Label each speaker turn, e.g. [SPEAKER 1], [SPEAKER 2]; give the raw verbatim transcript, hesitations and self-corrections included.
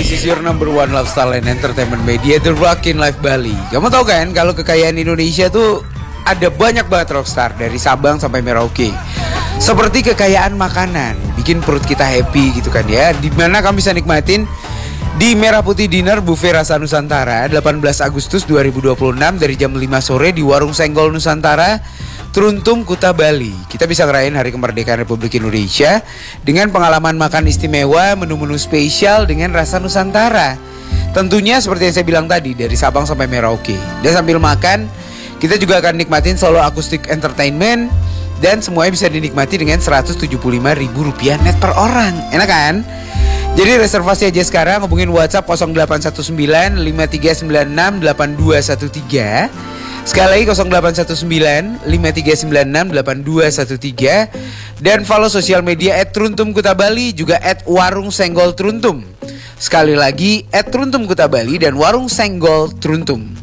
[SPEAKER 1] this is your number one lifestyle and entertainment media, The Rockin' Life Bali. Kamu tahu kan kalau kekayaan Indonesia tuh ada banyak banget rockstar dari Sabang sampai Merauke. Seperti kekayaan makanan, bikin perut kita happy gitu kan ya. Dimana kami bisa nikmatin di Merah Putih Dinner Buffet Rasa Nusantara delapan belas Agustus dua ribu dua puluh enam dari jam lima sore di Warung Senggol Nusantara, Truntum, Kuta, Bali. Kita bisa ngerayain Hari Kemerdekaan Republik Indonesia dengan pengalaman makan istimewa, menu-menu spesial dengan rasa Nusantara. Tentunya seperti yang saya bilang tadi, dari Sabang sampai Merauke. Dan sambil makan, kita juga akan nikmatin solo akustik entertainment. Dan semuanya bisa dinikmati dengan seratus tujuh puluh lima ribu rupiah net per orang. Enak kan? Jadi reservasi aja sekarang, hubungin WhatsApp nol delapan satu sembilan lima tiga sembilan enam delapan dua satu tiga. Sekali lagi nol delapan satu sembilan lima tiga sembilan enam delapan dua satu tiga. Dan follow sosial media et truntum kuta bali, juga et warung senggol truntum. Sekali lagi et truntum kuta bali dan warung senggol truntum.